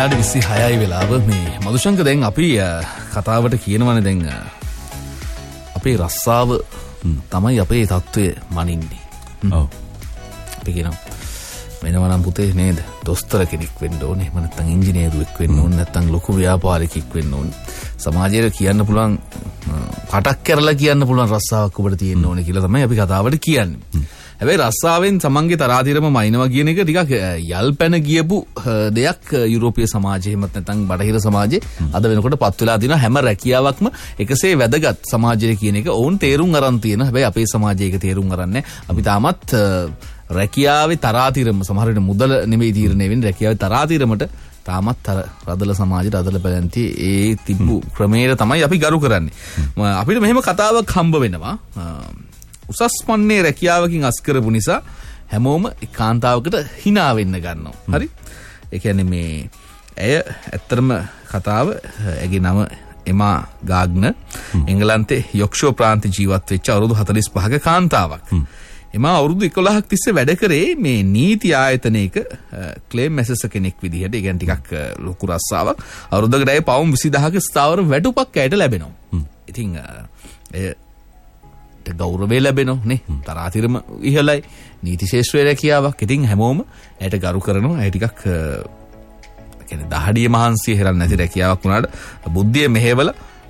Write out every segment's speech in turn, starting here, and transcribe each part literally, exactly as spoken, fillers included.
යාට විසි හයයි වෙලාව මේ මදුශංක දැන් අපි කතාවට කියනවනේ දැන් අපේ රස්සාව තමයි අපේ තත්ත්වය මනින්නේ. ඔව්. අපි කියනවා වෙනම නම් පුතේ නේද දොස්තර කෙනෙක් වෙන්න ඕනේ. එහෙම නැත්නම් ඉංජිනේරුවෙක් වෙන්න ඕනේ. නැත්නම් ලොකු ව්‍යාපාරිකයෙක් වෙන්න ඕනේ. සමාජයට කියන්න පුළුවන් කටක් කරලා කියන්න පුළුවන් රස්සාවක් ඔබට තියෙන්න ඕනේ කියලා තමයි අපි කතාවට කියන්නේ. හැබැයි රස්සාවෙන් තමන්ගේ තරාතිරම මයින්නවා කියන එක ටිකක් යල්පැන ගියපු දෙයක් යුරෝපීය සමාජයේ එහෙමත් නැත්නම් බටහිර සමාජයේ අද වෙනකොට පත් වෙලා තියෙන හැම රැකියාවක්ම එකසේ වැදගත් සමාජයේ කියන එක ඕන් තේරුම් අරන් තියෙන. හැබැයි අපේ සමාජයේ ඒක තේරුම් අරන්නේ අපි තාමත් රැකියාවේ තරාතිරම සමහර වෙලට මුදල නෙමෙයි තීරණය වෙන්නේ රැකියාවේ තරාතිරමට තාමත් අර රදල සමාජයට අදල පැලැන්ති ඒ තිබ්බු ක්‍රමයට තමයි අපි ගරු කරන්නේ. අපිට මෙහෙම කතාවක් හම්බ වෙනවා. උසස් පන්නේ රැකියාවකින් අස් කරපු නිසා හැමෝම කාන්තාවකට hina වෙන්න ගන්නවා. හරි? ඒ කියන්නේ මේ ඇය ඇත්තටම කතාව ඇගේ නම එමා ගාග්න එංගලන්තේ යොක්ෂෝ ප්‍රාන්තේ ජීවත් වෙච්ච අවුරුදු හතළිස් පහක කාන්තාවක්. එමා අවුරුදු එකොළහක් තිස්සේ වැඩ කරේ මේ නීති ආයතනයක ක්ලේම් ඇසෙසර් කෙනෙක් විදිහට. ඒ කියන්නේ ටිකක් ලොකු රස්සාවක්. අවුරුද්දකට ඇය පවුම් විසි දහක ස්ථාවර වැටුපක් ඇයට ලැබෙනවා. ඉතින් එය ගෞරවය ලැබෙනවා නේ. තරාතිරම ඉහළයි. නීති ශාස්ත්‍රයේ රැකියාවක්. ඉතින් හැමෝම ඇයට ගරු කරනවා. ඇය ටිකක් කියන්නේ දහඩිය මහන්සිය හෙරන්නේ නැති රැකියාවක් වුණාට බුද්ධිය මෙහෙवला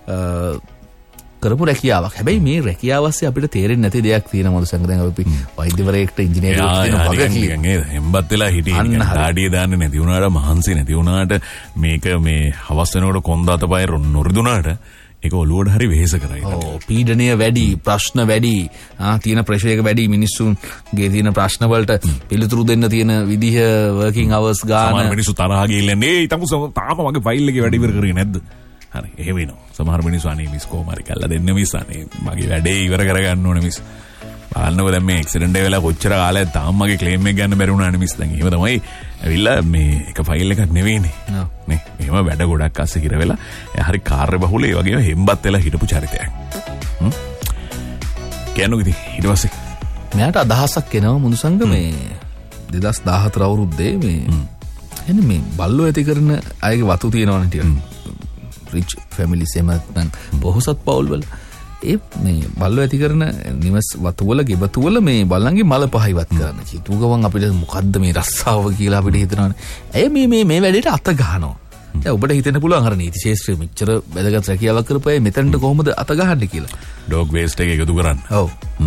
කරපු රැකියාවක්. හැබැයි මේ රැකියාව ඇස්සේ අපිට තේරෙන්නේ නැති දෙයක් තියෙනවා. මොකද සංග දැන් අපි වෛද්‍යවරයෙක්ට ඉංජිනේරුවෙක් වෙනවා වගේ කියන නේද? එම්බත් වෙලා හිටියේ දාඩිය දාන්නේ නැති වුණාට මහන්සි නැති වුණාට මේක මේ හවස් වෙනකොට කොන්ද අතපය නොරිදුනාට ඒක ඔළුවට හරි වෙහෙස කරයි. ඔව් පීඩනය වැඩි, ප්‍රශ්න වැඩි, ආ තියෙන ප්‍රෙෂර් එක වැඩි, මිනිස්සුන්ගේ තියෙන ප්‍රශ්න වලට පිළිතුරු දෙන්න තියෙන විදිහ වර්කින් අවර්ස් ගාන. සමහර මිනිස්සු තරහා ගිහින් ඉන්නේ ඊටම තාම මගේ ෆයිල් එකේ වැඩ ඉවර කරේ නැද්ද? හරි එහෙම වෙනවා. සමහර මිනිස්සු අනේ මිස් කොහොමරි කළා දෙන්න මිස් අනේ මගේ වැඩේ ඉවර කරගන්න ඕනේ මිස්. බලන්නකෝ දැන් මේ ඇක්සිඩන්ට් එක වෙලා කොච්චර කාලයක් තාම මගේ ක්ලේම් එක ගන්න බැරි වුණානේ මිස්. දැන් එහෙම තමයි ඇවිල්ලා මේ එක ෆයිල් එකක් නෙවෙයිනේ. නේ එහෙම වැඩ ගොඩක් අස්සේ කිර වෙලා එයා හරි කාර්ය බහුල ඒ වගේම හෙම්බත් වෙලා හිටපු චරිතයක්. හ්ම්. කියන්නකෝ ඉතින් ඊට පස්සේ මෙයාට අදහසක් එනවා මුනුසංග මේ දෙදහස් දහහතර අවුරුද්දේ මේ එන්නේ මේ බල්ලෝ ඇති කරන අයගේ වතු තියෙනවනේ ටික. රිච් ෆැමිලිස් එහෙම නැත්නම් බොහෝසත් පවුල්වල ඒ මේ බල්ලෝ ඇති කරන නිවස් වතුවල ගෙබතුවල මේ බල්ලන්ගේ මල පහිවත් කරන්න. චිතු ගමන් අපිට මොකද්ද මේ රස්සාව කියලා අපිට හිතනවානේ. ඇය මේ මේ මේ වැඩේට අත ගහනවා. දැන් ඔබට හිතෙන්න පුළුවන් අර නීති ශාස්ත්‍රයේ මෙච්චර වැදගත් රැකියාවක් කරපුවා මෙතනට කොහොමද අත ගහන්නේ කියලා. ඩොග් වේස්ට් එක එකතු කරන්න. ඔව්.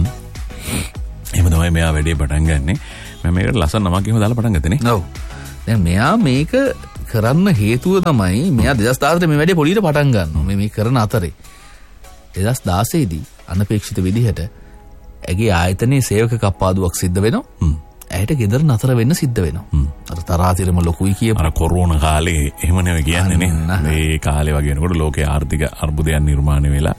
එහෙම තමයි මෙයා වැඩේ පටන් ගන්නෙ. මම මේකට ලස්සන නමක් එහෙම දාලා පටන් ගත්තනේ. ඔව්. දැන් මෙයා මේක කරන්න හේතුව තමයි මෙයා දෙදහස් දහසට මේ වැඩේ පොලියට පටන් ගන්නවා. මේ මේ කරන අතරේ දෙදහස් දාසය දී අනපේක්ෂිත විදිහට ඇගේ ආයතනයේ සේවක කප්පාදුවක් සිද්ධ වෙනවා. ඇයට ගෙදර නතර වෙන්න සිද්ධ වෙනවා. අර තරාතිරම ලොකුයි කියපු අර කොරෝනා කාලේ එහෙම නෙවෙයි කියන්නේ නේ. මේ කාලේ වගේ වෙනකොට ලෝකයේ ආර්ථික අර්බුදයන් නිර්මාණය වෙලා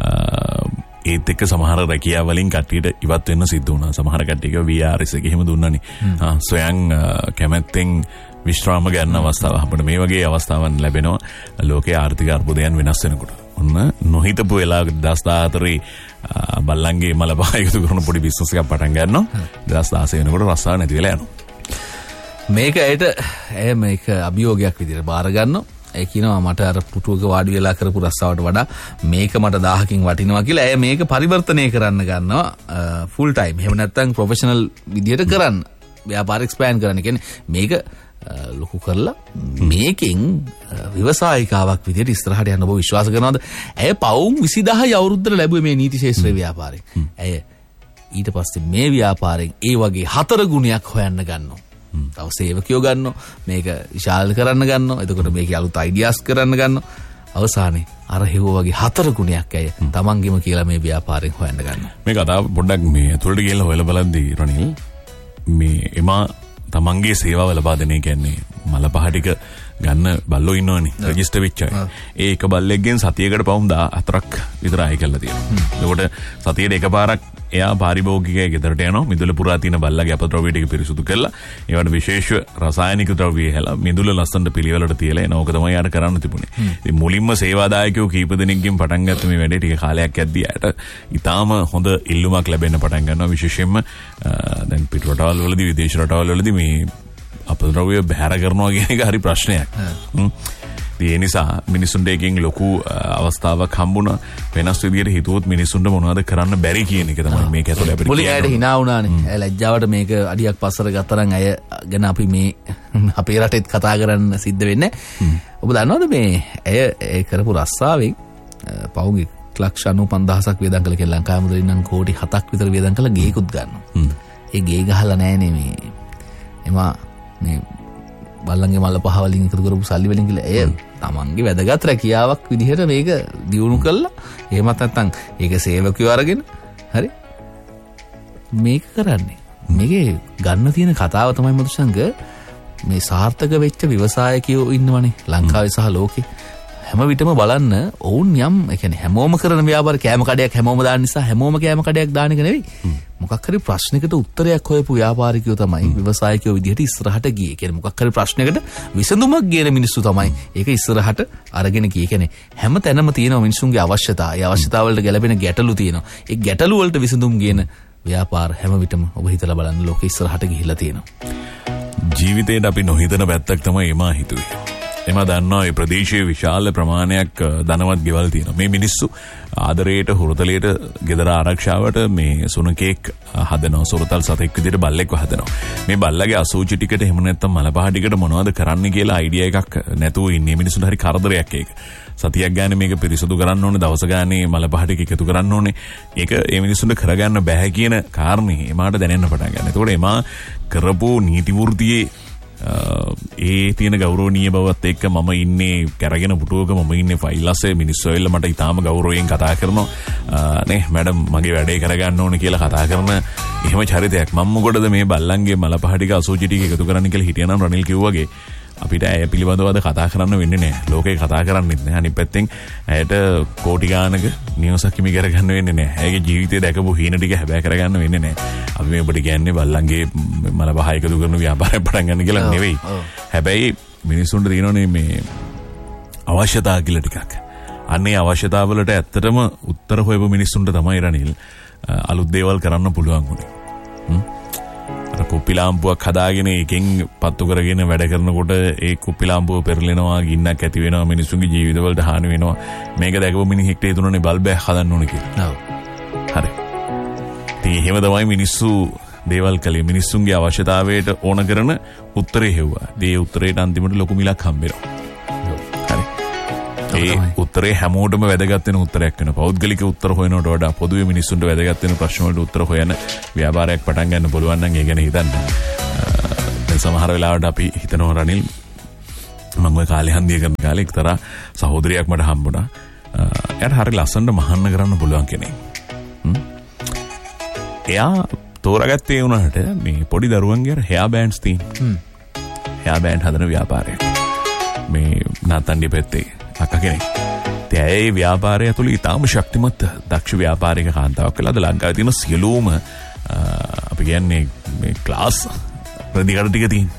ඒත් එක්ක සමහර රැකියාව වලින් කට්ටියට ඉවත් වෙන්න සිද්ධ වුණා. සමහර කට්ටියක වී ආර් එස් එක එහෙම දුන්නානේ. ආ සොයන් කැමැත්තෙන් විශ්‍රාම ගන්න අවස්ථාව අපිට මේ වගේ අවස්ථාවන් ලැබෙනවා ලෝකයේ ආර්ථික අර්බුදයන් වෙනස් වෙනකොට. ඔන්න නොහිතපු වෙලාවක දෙදහස් දහහතරේ බල්ලන්ගේ මල පහ එකතු කරන පොඩි බිස්නස් එකක් පටන් ගන්නවා. දෙදහස් දහසය වෙනකොට රස්සාව නැති වෙලා යනවා. මේක ඇයට ඇය මේක අභියෝගයක් විදිහට බාර ගන්නවා. ඒ කියනවා මට අර පුටුවක වාඩි වෙලා කරපු රස්සාවට වඩා මේක මට දහහකින් වටිනවා කියලා. ඇය මේක පරිවර්තනය කරන්න ගන්නවා ෆුල් ටයිම්. එහෙම නැත්නම් ප්‍රොෆෙෂනල් විදිහට කරන්න. ව්‍යාපාර එක්ස්පෑන්ඩ් කරන්න. කියන්නේ මේක ලොකු කරලා මේකෙන් ව්‍යවසායිකාවක් විදිහට ඉස්සරහට යන්න ඔබ විශ්වාස කරනවද? ඇය පවුම් විසි දහය අවුරුද්දට ලැබුවේ මේ නීති ශාස්ත්‍රයේ ව්‍යාපාරයෙන්. ඇය ඊට පස්සේ මේ ව්‍යාපාරයෙන් ඒ වගේ හතර ගුණයක් හොයන්න ගන්නවා. තව සේවකයෝ ගන්නවා. මේක විශාල කරන්න ගන්නවා. එතකොට මේකේ අලුත් අයිඩියාස් කරන්න ගන්නවා. අවසානයේ අර හෙව වගේ හතර ගුණයක් ඇය තමන්ගෙම කියලා මේ ව්‍යාපාරයෙන් හොයන්න ගන්නවා. මේ කතාව පොඩ්ඩක් මේ ඇතුළට ගිහලා හොයලා බලද්දී රනිල් මේ එමා තමන්ගේ සේවාව ලබා දෙන ඒ කියන්නේ මල පහ ටික ගන්න බල්ලෝ ඉන්නවනේ රෙජිස්ටර් වෙච්ච අය. ඒ එක බල්ලෙක්ගෙන් සතියකට පවුම් දාහතරක් විතර ආයි කරලා තියෙනවා. එතකොට සතියේ එකපාරක් එයා පාරිභෝගිකයේ ගෙදරට යනවා. මිදුල පුරා තියෙන බල්ලගේ අපද්‍රව්‍ය ටික පිරිසුදු කරලා ඒවට විශේෂ රසායනික ද්‍රව්‍ය හැලා මිදුල ලස්සනට පිළිවෙලට තියලා එන ඕක තමයි යාර කරන්න තිබුණේ. ඉතින් මුලින්ම සේවාදායකයෝ කීප දෙනෙක්ගෙන් පටන් ගත්ත මේ වැඩේ ටික කාලයක් යද්දී යාට ඊටාම හොඳ ඉල්ලුමක් ලැබෙන්න පටන් ගන්නවා. විශේෂයෙන්ම දැන් පිට රටවල් වලදී විදේශ රටවල් වලදී මේ අපද්‍රව්‍ය බැහැර කරනවා කියන එක හරි ප්‍රශ්නයක්. ඒ නිසා මිනිසුන්ට එකෙන් ලොකු අවස්ථාවක් හම්බුණා. වෙනස් විදියට හිතුවොත් මිනිසුන්ට මොනවද කරන්න බැරි කියන එක තමයි මේක ඇතුළේ අපිට. මුලින් ඇයට hina වුණානේ. ඇය ලැජ්ජාවට මේක අඩියක් පස්සට ගත්තා නම් ඇය ගැන අපි මේ අපේ රටෙත් කතා කරන්න සිද්ධ වෙන්නේ. ඔබ දන්නවද මේ ඇය ඒ කරපු රස්සාවෙන් පවුගේ ලක්ෂ අනූපන්දාහසක් වියදම් කළ කියලා ලංකාවේ මුදලින් නම් කෝටි හතක් විතර වියදම් කළා ගේකුත් ගන්නවා. ඒ ගේ ගහලා නැහැනේ මේ එමා මේ බල්ලන්ගේ මල පහ වලින් එකතු කරපු සල්ලි වලින් කියලා එය තමන්ගේ වැදගත් රැකියාවක් විදිහට මේක දියුණු කළා. එහෙමත් නැත්නම් ඒක සේවකයෝ අරගෙන හරි මේක කරන්නේ. මේකේ ගන්න තියෙන කතාව තමයි මදුසංග මේ සාර්ථක වෙච්ච ව්‍යවසායකයෝ ඉන්නවනේ ලංකාවේ සහ ලෝකේ. හැම විටම බලන්න ඔවුන් යම් ඒ කියන්නේ හැමෝම කරන ව්‍යාපාර කෑම කඩයක් හැමෝම දාන නිසා හැමෝම කෑම කඩයක් දාන එක නෙවෙයි. මොකක් හරි ප්‍රශ්නයකට උත්තරයක් හොයපු ව්‍යාපාරිකයෝ තමයි ව්‍යවසායකයෝ විදිහට ඉස්සරහට ගියේ. කියන්නේ මොකක් හරි ප්‍රශ්නයකට විසඳුමක් ගේන මිනිස්සු තමයි ඒක ඉස්සරහට අරගෙන ගියේ. කියන්නේ හැම තැනම තියෙන මිනිසුන්ගේ අවශ්‍යතා. ඒ අවශ්‍යතාව වලට ගැලපෙන ගැටලු තියෙනවා. ඒ ගැටලු වලට විසඳුම් ගේන ව්‍යාපාර හැම විටම ඔබ හිතලා බලන්න ලෝකෙ ඉස්සරහට ගිහිලා තියෙනවා. ජීවිතේට අපි නොහිතන පැත්තක් තමයි එමා හිතුවේ. එම දන්නවා මේ ප්‍රදේශයේ විශාල ප්‍රමාණයක් ධනවත් ගෙවල් තියෙනවා. මේ මිනිස්සු ආදරයට හුරතලයට ගෙදර ආරක්ෂාවට මේ සුනකෙක් හදනවා. සොරතල් සතෙක් විදිහට බල්ලෙක්ව හදනවා. මේ බල්ලගේ අසූචි ටිකට එහෙම නැත්නම් මලපහ ටිකට මොනවද කරන්න කියලා අයිඩියා එකක් නැතුව ඉන්නේ. මිනිස්සුන්ට හරි කරදරයක් ඒක. සතියක් ගානේ මේක පිරිසුදු කරන්න ඕනේ. දවස ගානේ මලපහ ටික එකතු කරන්න ඕනේ. ඒක ඒ මිනිස්සුන්ට කරගන්න බෑ කියන කාරණේ එමාට දැනෙන්න පටන් ගන්නවා. ඒතකොට එමා කරපු නීති වෘත්තියේ ඒ තියෙන ගෞරවනීය බවත් එක්ක මම ඉන්නේ කරගෙන පුටුවක මම ඉන්නේ ෆයිල් අස්සේ මිනිස්සු ඇවිල්ලා මට ඊටාම ගෞරවයෙන් කතා කරනවා නේ මැඩම් මගේ වැඩේ කරගන්න ඕනේ කියලා කතා කරන එහෙම චරිතයක් මම මොකටද මේ බල්ලන්ගේ මලපහ ටික අසෝචි ටික එකතු කරන්න කියලා හිටියනම් රනිල් කිව්වාගේ අපිට ඇය පිළිබඳවද කතා කරන්න වෙන්නේ නැහැ. ලෝකේ කතා කරන්නෙත් නැහැ. අනිත් පැත්තෙන් ඇයට කෝටි ගානක නිවසක් හිමි කරගන්න වෙන්නේ නැහැ. ඇයගේ ජීවිතේ දැකපු හීන ටික හැබෑ කරගන්න වෙන්නේ නැහැ. අපි මේ ඔබට කියන්නේ බල්ලන්ගේ මලපහ එකතු කරන ව්‍යාපාරයක් පටන් ගන්න කියලා නෙවෙයි. හැබැයි මිනිස්සුන්ට තියෙනනේ මේ අවශ්‍යතා කියලා ටිකක්. අන්නේ අවශ්‍යතාවලට ඇත්තටම උත්තර හොයපු මිනිස්සුන්ට තමයි රනිල් අලුත් දේවල් කරන්න පුළුවන් වුනේ. කුප්පිලාම්පුවක් හදාගෙන එකෙන් පත්තු කරගෙන වැඩ කරනකොට ඒ කුප්පිලාම්පුව පෙරලෙනවා ගින්නක් ඇති වෙනවා මිනිස්සුන්ගේ ජීවිතවලට හානි වෙනවා මේක දැකපු මිනිහෙක්ට හිතුණනේ බල්බයක් හදන්න ඕනේ කියලා. ඔව්. හරි. ඉතින් එහෙම තමයි මිනිස්සු දේවල් කළේ මිනිස්සුන්ගේ අවශ්‍යතාවයට ඕන කරන උත්තරේ හෙව්වා. ඒ උත්තරේට අන්තිමට ලොකු මිලක් හම්බෙනවා. හරි. ඒ උත්තරේ හැමෝටම වැදගත් වෙන උත්තරයක් වෙනවා. පෞද්ගලික උත්තර හොයනවට වඩා පොදුවේ මිනිස්සුන්ට වැදගත් වෙන ප්‍රශ්න වලට උත්තර හොයන ව්‍යාපාරයක් පටන් ගන්න පුළුවන් නම් ඒ ගැන හිතන්න. දැන් සමහර වෙලාවට අපි හිතනවා රනිල් මම ඔය කාලේ හන්දිය කරන කාලේ එක්තරා සහෝදරියක් මට හම්බුණා. එයාට හරි ලස්සනට මහන්න කරන්න පුළුවන් කෙනෙක්. එයා තෝරාගත්තේ වුණාට මේ පොඩි දරුවන්ගේ අර හෙයා බෑන්ඩ්ස් තියෙන. හෙයා බෑන්ඩ් හදන ව්‍යාපාරයක්. මේ නාතන්ඩි පෙත්තේ අක්කා කෙනෙක්. ඒ ව්‍යාපාරය ඇතුළේ ඉතාම ශක්තිමත් දක්ෂ ව්‍යාපාරික කාන්තාවක් කියලා අද ලංකාවේ තියෙන සියලුම අපි කියන්නේ මේ ක්ලාස් ප්‍රතිකාර ටික තියෙන.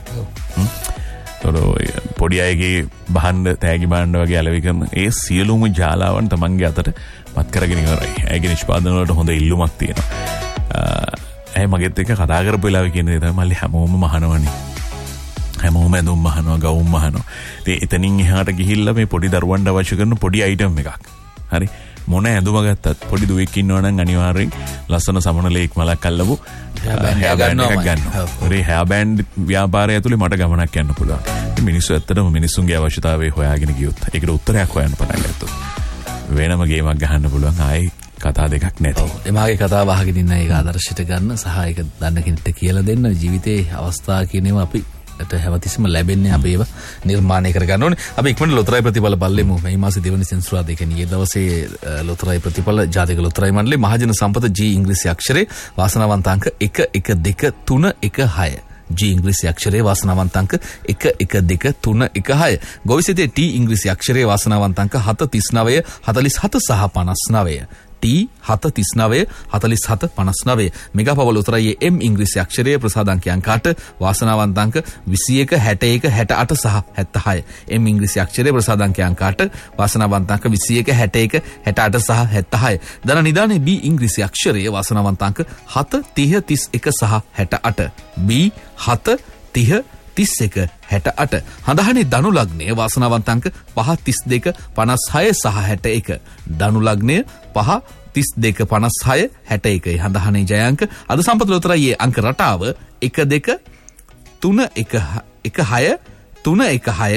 පොඩි අයගේ බහන්න තෑගි බාණ්ඩ වගේ අලෙවි කරන ඒ සියලුම ජාලාවන් තමන්ගේ අතට පත් කරගෙන ඉවරයි. ඇයගේ නිෂ්පාදන වලට හොඳ ඉල්ලුමක් තියෙනවා. ඇය මගෙත් එක්ක කතා කරපු වෙලාවේ කියන දේ තමයි මල්ලි හැමෝම මහනවනේ. හැමෝම ඇඳුම් මහනවා ගවුම් මහනවා. ඉතින් එතනින් එහාට ගිහිල්ලා මේ පොඩි දරුවන්ට අවශ්‍ය කරන පොඩි අයිටම් එකක්. හරි. මොන ඇඳුම ගත්තත් පොඩි දුවෙක් ඉන්නවා නම් අනිවාර්යෙන් ලස්සන සමනලේක් මලක් අල්ලපු හෙයා බෑන්ඩ් එකක් ගන්නවා. ඒ හෙයා බෑන්ඩ් ව්‍යාපාරය ඇතුලේ මට ගමනක් යන්න පුළුවන්. ඉතින් මිනිස්සු ඇත්තටම මිනිස්සුන්ගේ අවශ්‍යතාවය හොයාගෙන ගියොත් ඒකට උත්තරයක් හොයන්න පටන් ගත්තොත් වෙනම ගේමක් ගහන්න පුළුවන්. ආයේ කතා දෙකක් නැති. ඔව්. එමාගේ කතාව අහගෙන ඉන්න ඒක ආදර්ශයට ගන්න සහ ඒක දන්න කෙනෙක්ට කියලා දෙන්න ජීවිතේ අවස්ථා කියනවා අපි හැවතිස්ම ලැබෙන්නේ අපි ඒව නිර්මාණය කරගන්න ඕනේ. අපි ඉක්මනට ලොතරැයි ප්‍රතිඵල බලමු. මේ මාසේ දෙවන සෙන්සුරාදා කියන්නේ ඊයේ දවසේ ලොතරැයි ප්‍රතිඵල ජාතික ලොතරැයි මණ්ඩලයේ මහජන සම්පත ජී ඉංග්‍රීසි අක්ෂරේ වාසනාවන්ත අංක එක එක දෙක තුන එක හය. ජී ඉංග්‍රීසි අක්ෂරයේ වාසනාවන්ත අංක එක එක දෙක තුන එක හය. ගොවිසෙතේ ටී ඉංග්‍රීසි අක්ෂරයේ වාසනාවන්ත අංක හත තිස් නවය හතලිස් හත සහ පනස් නවය. ටී හත තිස් නවය හතලිස් හත පනස් නවය. මෙගාපවල උතරයේ එම් ඉංග්‍රීසි අක්ෂරයේ ප්‍රසාදාංක අංක අට වාසනාවන්ත අංක විසි එක හැට එක හැට අට සහ හැත්තෑ හය. එම් ඉංග්‍රීසි අක්ෂරයේ ප්‍රසාදාංක අංක අට වාසනාවන්ත අංක විසි එක හැට එක හැට අට සහ හැත්තෑ හය. ධන නිදානේ බී ඉංග්‍රීසි අක්ෂරයේ වාසනාවන්ත අංක හත තිහ තිස් එක සහ හැට අට. බී හත තිහ තිස් එක හැට අට. හඳහනේ ධනු ලග්නය වාසනාවන්ත අංක පහ තිස් දෙක පනස් හය සහ හැට එක. ධනු ලග්නය පහ තිස් දෙක පනස් හය හැට එකයි හඳහනේ ජය අංක. අද සම්පත ලොතරැයියේ අංක රටාව එක දෙක තුන එක එක හය තුන එක හය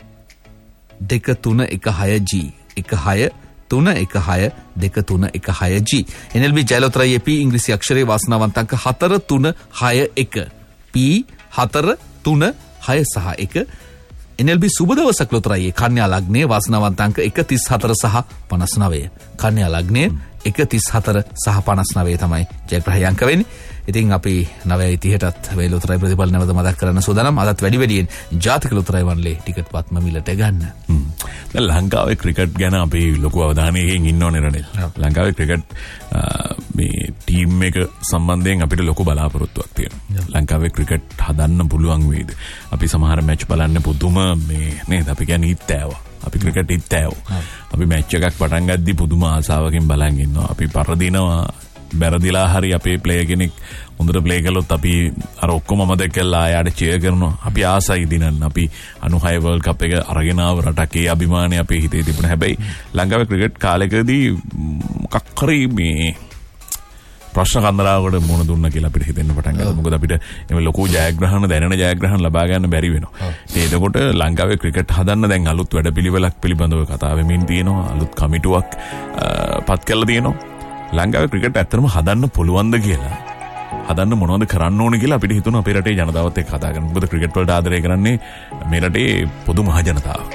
දෙක තුන එක හය ජී එක හය තුන එක හය දෙක තුන එක හය ජී. එන් එල් බී ජය ලොතරැයියේ P ඉංග්‍රීසි අක්ෂරයේ වාසනාවන්ත අංක හතර තුන හය එක. P හතර තුන හය සහ එක. එන් එල් බී සුබ දවසක් ලොතරැයියේ කන්‍යා ලග්නයේ වාසනාවන්ත අංක එක තිස් හතර සහ පනස් නවය. කන්‍යා ලග්නයේ එක තිස් හතර සහ පනස් නවය තමයි ජයග්‍රහී අංක වෙන්නේ. ඉතින් අපි නවයයි තිහටත් මේ ලොතරැයි ප්‍රතිඵල නැවත මතක් කරන්න සූදානම්. අදත් වැඩි වැඩියෙන් ජාතික ලොතරැයි වන්ලේ ටිකට් පත්ම මිලට ගන්න. දැන් ලංකාවේ ක්‍රිකට් ගැන අපි ලොකු අවධානයකින් ඉන්න ඕනේ රනිල්. ලංකාවේ ක්‍රිකට් මේ ටීම් එක සම්බන්ධයෙන් අපිට ලොකු බලාපොරොත්තුවක් තියෙනවා. ලංකාවේ ක්‍රිකට් හදන්න පුළුවන් වේද? අපි සමහර මැච් බලන්න පුදුම මේ නේද අපි කියන්නේ ඉත්තෑවා. අපි ක්‍රිකට් ඉත්තෑවා. අපි මැච් එකක් පටන් ගද්දි පුදුම ආසාවකින් බලන් ඉන්නවා. අපි පරදිනවා බැරදිලා හරි අපේ ප්ලේයර් කෙනෙක් හොඳට ප්ලේ කළොත් අපි අර ඔක්කොම මම දැක්කලා ආයාට චියර් කරනවා. අපි ආසයි දිනන්න. අපි අනූහය වර්ල්ඩ් කප් එක අරගෙන ආව රටකේ අභිමානය අපේ හිතේ තිබුණා. හැබැයි ලංකාවේ ක්‍රිකට් කාලෙකදී මොකක් හරි මේ ප්‍රශ්න කන්දරාවකට මුහුණ දුන්න කියලා අපිට හිතෙන්න පටන් ගත්තා. මොකද අපිට එමෙ ලොකු ජයග්‍රහණ දැනෙන ජයග්‍රහණ ලබා ගන්න බැරි වෙනවා. ඉතින් එතකොට ලංකාවේ ක්‍රිකට් හදන්න දැන් අලුත් වැඩපිළිවෙලක් පිළිබඳව කතා වෙමින් තියෙනවා. අලුත් කමිටුවක් පත් කරලා තියෙනවා. ලංකාවේ ක්‍රිකට් ඇත්තටම හදන්න පුළුවන්ද කියලා හදන්න මොනවද කරන්න ඕන කියලා අපිට හිතුණා අපේ රටේ ජනතාවත් එක්ක කතා කරන්න. මොකද ක්‍රිකට් වලට ආදරය කරන්නේ මේ රටේ පොදු මහ ජනතාව.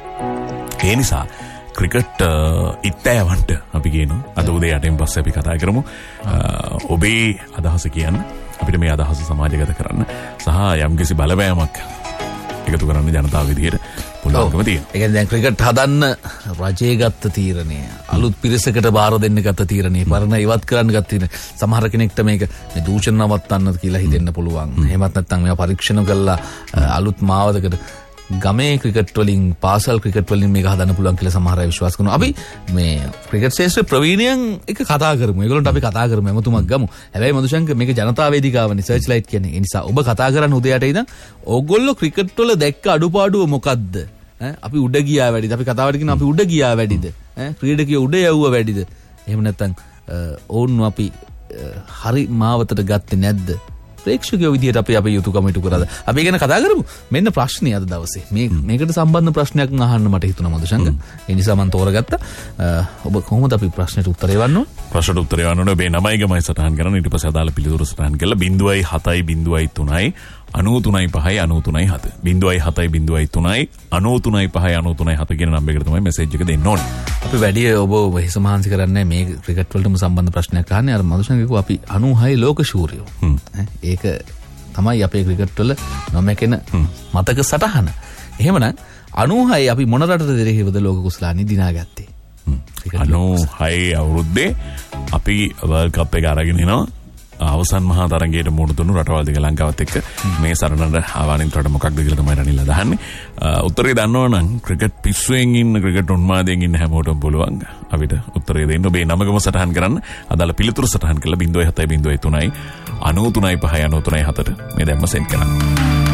ඒ නිසා ක්‍රිකට් ඉත්තෑවන්ට අපි කියනවා. අද උදේ අටෙන් පස්සේ අපි කතා කරමු. ඔබේ අදහස කියන්න. අපිට මේ අදහස සමාජගත කරන්න සහ යම්කිසි බලපෑමක් එකතු කරන්න ජනතාව විදියට පුළුවන්කම තියෙනවා. ඒ කියන්නේ දැන් ක්‍රිකට් හදන්න රජයේ ගත්ත තීරණය, අලුත් පිරිසකට බාර දෙන්න ගත්ත තීරණය, පරණ ඉවත් කරන්න ගත්ත තීරණය. සමහර කෙනෙක්ට මේක මේ දූෂණ නවත්තන්න කියලා හිතෙන්න පුළුවන්. එහෙමත් නැත්නම් මේවා පරීක්ෂණ කරලා අලුත් මාවතකට ගමේ ක්‍රිකට් වලින් පාසල් ක්‍රිකට් වලින් මේක හදන්න පුළුවන් කියලා සමහර අය විශ්වාස කරනවා. අපි මේ ක්‍රිකට් ශාස්ත්‍රයේ ප්‍රවීණයන් එක කතා කරමු. ඒගොල්ලන්ට අපි කතා කරමු එමතුමක් ගමු. හැබැයි මදුශංක මේක ජනතා වේදිකාවනේ සර්ච් ලයිට් කියන්නේ. ඒ නිසා ඔබ කතා කරන්න උදේ යටේ ඉඳන් ඕගොල්ලෝ ක්‍රිකට් වල දැක්ක අඩුපාඩුව මොකද්ද? ඈ අපි උඩ ගියා වැඩිද? අපි කතාවට කියන අපි උඩ ගියා වැඩිද? ඈ ක්‍රීඩකයෝ උඩ යවුවා වැඩිද? එහෙම නැත්නම් ඕන්ව අපි හරි මාවතට ගත්තේ නැද්ද? ප්‍රේක්ෂකයෝ විදියට අපි අපේ යුතුයකම ඉටු කරාද? අපි ගැන කතා කරමු. මෙන්න ප්‍රශ්නේ අද දවසේ. මේ මේකට සම්බන්ධ ප්‍රශ්නයක් අහන්න මට හිතුණා මදුශංක. ඒ නිසා මම තෝරගත්තා. ඔබ කොහොමද අපි ප්‍රශ්නෙට උත්තර දෙවන්න ඕන? ප්‍රශ්නට උත්තර දෙවන්න ඕනේ ඔබේ නමයි ගමයි සටහන් කරන්න. ඊට පස්සේ අදාළ පිළිතුරු සටහන් කරලා බිංදුවයි හතයි බිංදුවයි තුනයි අනූතුනයි පහයි අනූතුනයි හත. බිංදුවයි හතයි බිංදුවයි තුනයි අනූතුනයි පහයි අනූතුනයි හත කියන නම්බර් එකට තමයි මෙසේජ් එක දෙන්න ඕනේ. අපි වැඩි ඔබ වෙහස මහන්සි කරන්නේ මේ ක්‍රිකට් වලටම සම්බන්ධ ප්‍රශ්නයක් අහන්නේ. අර මදුශංක කිව්වා අපි අනූහය ලෝක ශූරයෝ. ඒක තමයි අපේ ක්‍රිකට් වල නොමැකෙන මතක සටහන. එහෙමනම් අනූහය අපි මොන රටද දෙරෙහිවද ලෝක කුසලානි දිනාගත්තේ? අනූහය අවුරුද්දේ අපි වර්ල්ඩ් කප් එක අරගෙන ඉනවා. අවසන් මහා තරගයට මුහුණ දුන්නු රටවල් දෙක ලංකාවත් එක්ක මේ සරණට ආවානින් රට මොකක්ද කියලා තමයි රනිල් අදහන්නේ. උත්තරේ දන්නව නම් ක්‍රිකට් පිස්සුවෙන් ඉන්න ක්‍රිකට් උන්මාදයෙන් ඉන්න හැමෝටම පුළුවන් අපිට උත්තරේ දෙන්න. ඔබේ නමගම සටහන් කරන්න. අදාළ පිළිතුරු සටහන් කරලා බිංදුවයි හතයි බිංදුවයි තුනයි අනූතුනයි පහයි අනූතුනයි හතට මේ දැම්ම සෙන්ඩ් කරන්න.